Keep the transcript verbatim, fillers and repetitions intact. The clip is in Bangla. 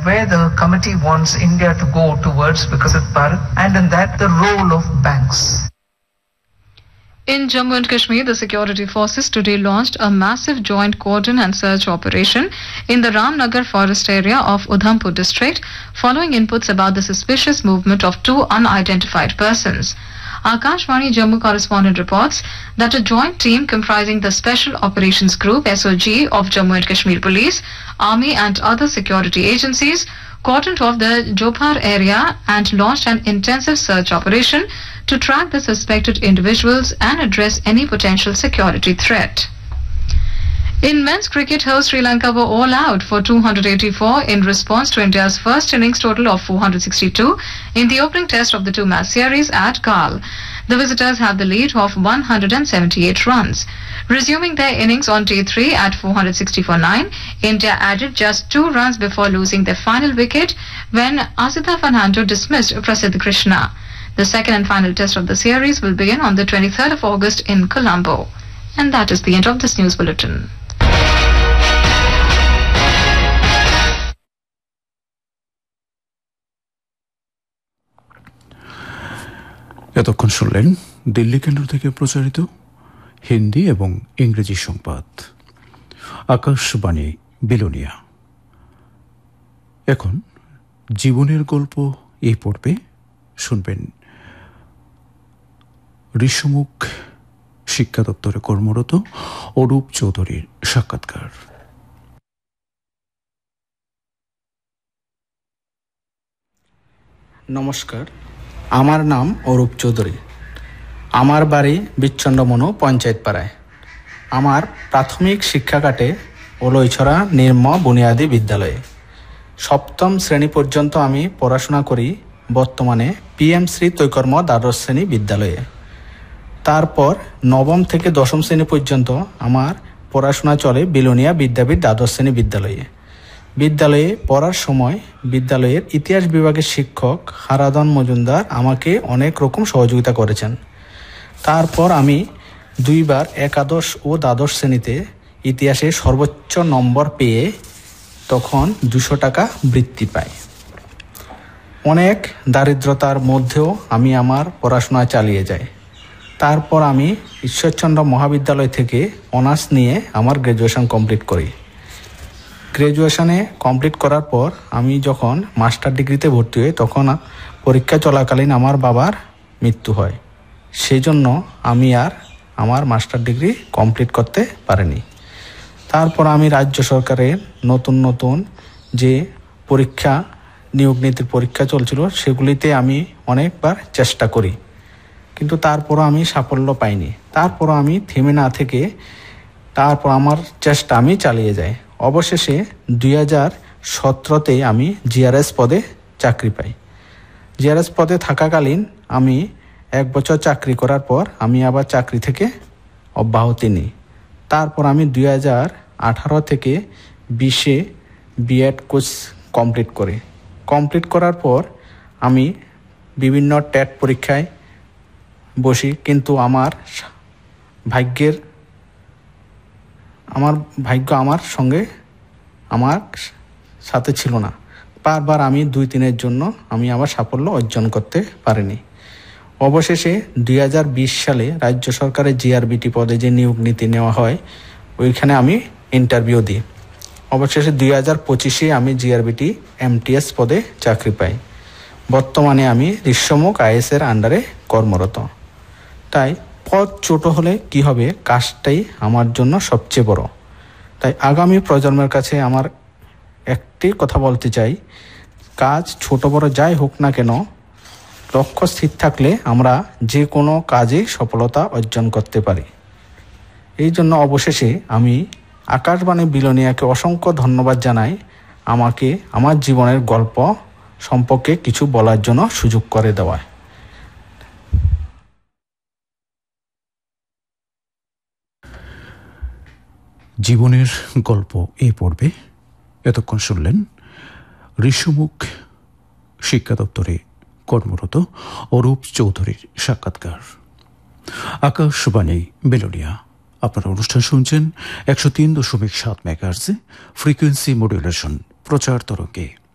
where the committee wants India to go towards Viksit Bharat, and in that the role of banks. In Jammu and Kashmir, the security forces today launched a massive joint cordon and search operation in the Ramnagar forest area of Udhampur district, following inputs about the suspicious movement of two unidentified persons. Akashvani Jammu correspondent reports that a joint team comprising the Special Operations Group S O G of Jammu and Kashmir Police, Army and other security agencies cordoned off the Jopar area and launched an intensive search operation to track the suspected individuals and address any potential security threat. In men's cricket, hosts Sri Lanka were all out for two hundred eighty-four in response to India's first innings total of four hundred sixty-two in the opening test of the two-match series at Galle. The visitors have the lead of one hundred seventy-eight runs. Resuming their innings on day three at four hundred sixty for nine, India added just two runs before losing their final wicket when Asita Fernando dismissed Prasidh Krishna. The second and final test of the series will begin on the twenty-third of August in Colombo. And that is the end of this news bulletin. এতক্ষণ শুনলেন দিল্লি কেন্দ্র থেকে প্রচারিত হিন্দি এবং ইংরেজি সংবাদ। আকাশবাণী বিলোনিয়া। এখন জীবনের গল্প এই পর্বে শুনবেন ঋষমুখ শিক্ষা দপ্তরে কর্মরত অরূপ চৌধুরীর সাক্ষাৎকার। নমস্কার, আমার নাম অরূপ চৌধুরী। আমার বাড়ি বিচ্ছন্নমনু পঞ্চায়েত পাড়ায়। আমার প্রাথমিক শিক্ষা কাটে ওলইছড়া নিম্ন বুনিয়াদী বিদ্যালয়ে। সপ্তম শ্রেণী পর্যন্ত আমি পড়াশোনা করি বর্তমানে পিএম শ্রী তৈকর্ম দ্বাদশ শ্রেণী বিদ্যালয়ে। তারপর নবম থেকে দশম শ্রেণী পর্যন্ত আমার পড়াশোনা চলে বিলোনিয়া বিদ্যাপীঠ দ্বাদশ শ্রেণী বিদ্যালয়ে। বিদ্যালয়ে পড়ার সময় বিদ্যালয়ের ইতিহাস বিভাগের শিক্ষক হারাধন মজুমদার আমাকে অনেক রকম সহযোগিতা করেছেন। তারপর আমি দুইবার একাদশ ও দ্বাদশ শ্রেণীতে ইতিহাসে সর্বোচ্চ নম্বর পেয়ে তখন দুশো টাকা বৃত্তি পাই। অনেক দারিদ্রতার মধ্যেও আমি আমার পড়াশোনা চালিয়ে যাই। তারপর আমি ঈশ্বরচন্দ্র মহাবিদ্যালয় থেকে অনার্স নিয়ে আমার গ্র্যাজুয়েশন কমপ্লিট করি। গ্র্যাজুয়েশনে কমপ্লিট করার পর আমি যখন মাস্টার ডিগ্রিতে ভর্তি হই তখন পরীক্ষা চলাকালীন আমার বাবার মৃত্যু হয়। সেই জন্য আমি আর আমার মাস্টার ডিগ্রি কমপ্লিট করতে পারিনি। তারপর আমি রাজ্য সরকারের নতুন নতুন যে পরীক্ষা নিয়োগ নীতির পরীক্ষা চলছিল সেগুলিতে আমি অনেকবার চেষ্টা করি, কিন্তু তারপরও আমি সাফল্য পাইনি। তারপরও আমি থেমে না থেকে তারপর আমার চেষ্টা আমি চালিয়ে যাই। অবশেষে দুই হাজার সতেরোতে আমি জিআরএস পদে চাকরি পাই। জিআরএস পদে থাকাকালীন আমি এক বছর চাকরি করার পর আমি আবার চাকরি থেকে অব্যাহতি নিই। তারপর আমি দুই হাজার আঠারো থেকে বিশে বিএড কোর্স কমপ্লিট করি। কমপ্লিট করার পর আমি বিভিন্ন টেট পরীক্ষায় বসি, কিন্তু আমার ভাগ্যের আমার ভাগ্য আমার সঙ্গে আমার সাথে ছিল না। বারবার আমি দুই তিনের জন্য আমি আবার সাফল্য অর্জন করতে পারিনি। অবশেষে দুই হাজার বিশ সালে রাজ্য সরকারের জিআরবিটি পদে যে নিয়োগ নীতি নেওয়া হয় ওইখানে আমি ইন্টারভিউ দিই। অবশেষে দুই হাজার পঁচিশে আমি জিআরবিটি এমটিএস পদে চাকরি পাই। বর্তমানে আমি ঋষমুখ আইএসের আন্ডারে কর্মরত। তাই পদ ছোট হলে কি হবে, কাজটাই আমার জন্য সবচেয়ে বড়। তাই আগামী প্রজন্মের কাছে আমার একটি কথা বলতে চাই, কাজ ছোট বড় যাই হোক না কেন, লক্ষ্য স্থির থাকলে আমরা যে কোনো কাজে সফলতা অর্জন করতে পারি। এই জন্য অবশেষে আমি আকাশবাণী বিলোনিয়াকে অসংখ্য ধন্যবাদ জানাই আমাকে আমার জীবনের গল্প সম্পর্কে কিছু বলার জন্য সুযোগ করে দেওয়ায়। জীবনের গল্প এই পর্বে এতক্ষণ শুনলেন ঋষমুখ শিক্ষা দপ্তরে কর্মরত অরূপ চৌধুরীর সাক্ষাৎকার। আকাশবাণী বেলোনিয়া, আপনারা অনুষ্ঠান শুনছেন একশো তিন দশমিক সাত মেগাহার্টজে ফ্রিকোয়েন্সি মডুলেশন প্রচার তরঙ্গে।